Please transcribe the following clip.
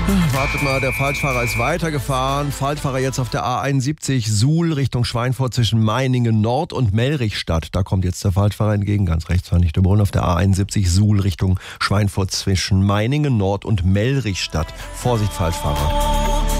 Wartet mal, der Falschfahrer ist weitergefahren. Falschfahrer jetzt auf der A71 Suhl Richtung Schweinfurt zwischen Meiningen Nord und Mellrichstadt. Da kommt jetzt der Falschfahrer entgegen, ganz rechts fand ich überholen auf der A71 Suhl Richtung Schweinfurt zwischen Meiningen Nord und Mellrichstadt. Vorsicht, Falschfahrer.